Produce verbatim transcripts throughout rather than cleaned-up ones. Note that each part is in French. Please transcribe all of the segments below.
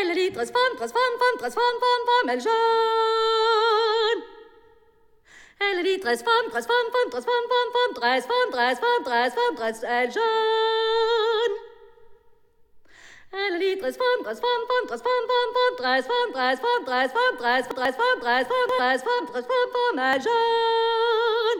Elle dit transforme, transforme, femme, transforme, femme, femme, elle jeune. Elle dit transforme, transforme, femme, transforme, femme, femme, transforme, transforme, transforme, transforme, elle jeune. Elle dit transforme, transforme, femme, transforme, femme, femme, transforme, transforme, transforme, transforme, transforme, transforme, transforme, transforme, femme, elle jeune.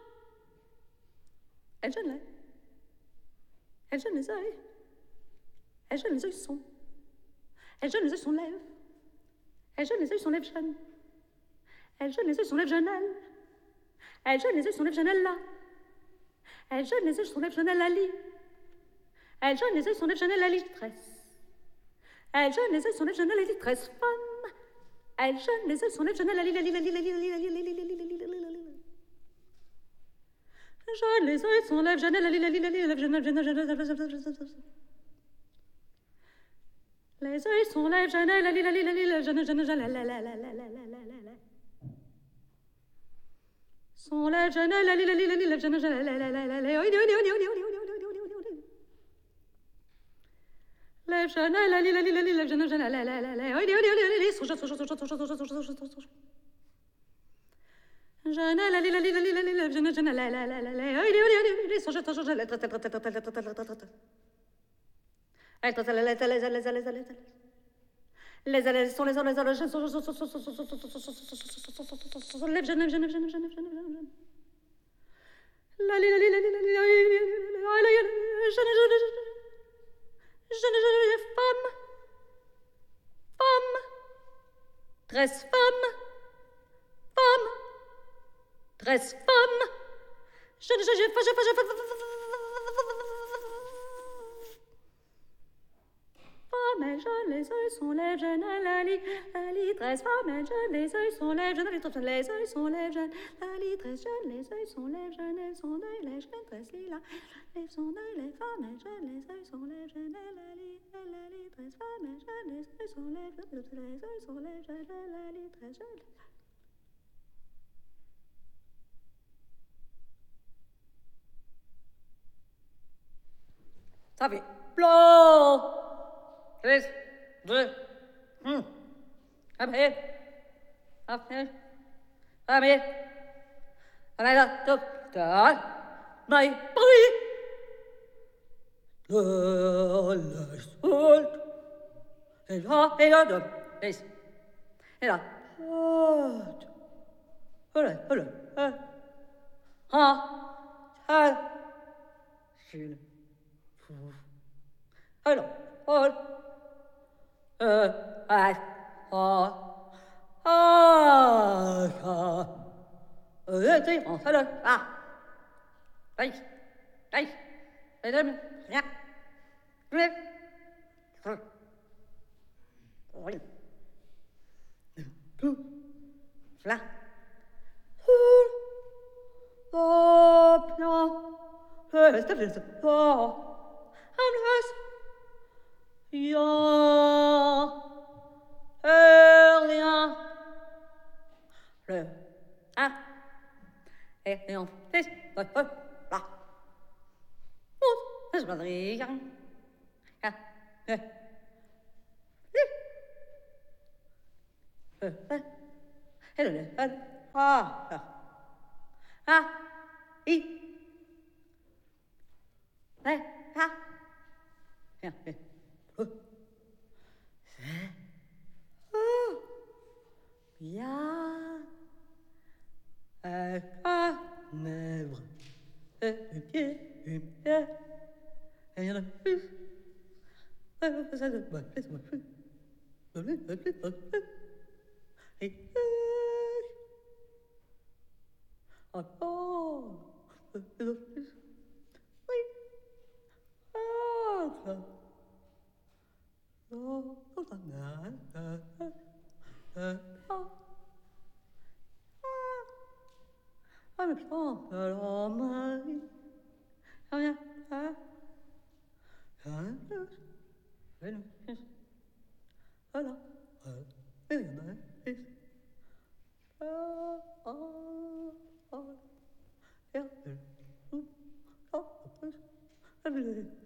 Elle jeune là. Elle jeune les yeux. Elle jeune les yeux sont. Elle jeune les yeux sont lèvres. Elle jeune les yeux sont lèvres jeunes. Elle jeune les yeux sont lèvres jeunes elle. Elle jeune les yeux sont lèvres jeunes elle là. Elle jeune les yeux sont lèvres jeunes elle la lit. Elle jeune les yeux sont lèvres jeunes elle la litresse. Elle jeune les yeux sont lèvres jeunes elle la litresse femme. Elle jeune les yeux sont lèvres jeunes elle la lit la lit la lit la lit la lit la lit la lit la lit la lit la lit. Jeune les yeux sont lèvres jeunes elle la lit la lit la lit la lit la lit la lit. Les yeux sont lèvres jeunes la lit la lit la lit la jeune jeune jeune la la la la la la la la. Sont lèvres jeunes la lit la lit la lit la jeune jeune la la la la la. Les jeunes la lit la lit la lit la jeune jeune la la la la la. Sont jeune sont jeune sont jeune sont jeune sont jeune sont jeune. Jeune la lit la lit la lit la lit la jeune jeune la la la la la. Sont jeune sont jeune la ta ta ta ta ta ta ta ta ta. Elle ta ta la ta la la la la la. Les allées sont les allées les jeunes sont sont sont sont sont sont sont sont lève jeune jeune jeune jeune jeune jeune. La li la li la li la li la li jeune jeune jeune jeune femme femme treize femmes femme treize femmes jeune jeune jeune femmes jeunes les yeux sont lèvres jeunes la lit la lit treize femmes jeunes les yeux sont lèvres jeunes les yeux sont lèvres jeunes la lit treize jeunes les yeux sont lèvres jeunes elles sont d'œil les jeunes treize lilas les sont d'œil les femmes jeunes les yeux sont lèvres jeunes la lit la lit treize femmes jeunes les yeux sont lèvres les yeux sont lèvres jeunes la lit treize jeunes. Ça fait plomb. Tres, deux, un. Après, après, après, après, là, top, top, my boy. Le, le, sol. Et là, et là, donc, et et là. Voilà, voilà, voilà. Ah, ah, je alors, alors. Euh, ah, ah, ah, ah, euh, tu sais, on fait le, ah, aïe, aïe, mesdames, rien, rien, oui, tout, là, oh, non, euh, c'est bien, oh, I'm ja, rien. Le, un, et on fait, là. Oh, c'est pas rien. Ah, eh, eh, eh, et le, ah, ah, ah, i, eh, ah, bien, bien. Oh. Oh. Bien. Un carnèvre. Un pied, un pied. Et il y en a plus. Ça ne va plus, ça ne va plus. Ça ne va plus, ça ne va plus. Et. Encore. Ça ne va plus. Oui. Ah, ça. Oh, oh, na, na, na, na, ah, ah, mais putain, alors, Marie, rien, hein, rien, rien, voilà, et rien, hein, ah, ah, ah, et rien, ah, ah,